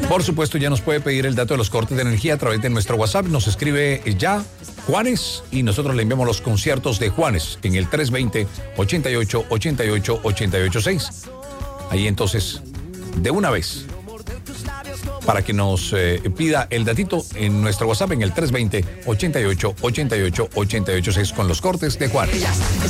Por supuesto, ya nos puede pedir el dato de los cortes de energía a través de nuestro WhatsApp. Nos escribe ya Juanes y nosotros le enviamos los conciertos de Juanes en el 320-88-88-886. Ahí entonces, de una vez, para que nos pida el datito en nuestro WhatsApp en el 320-88-88-886 con los cortes de Juanes.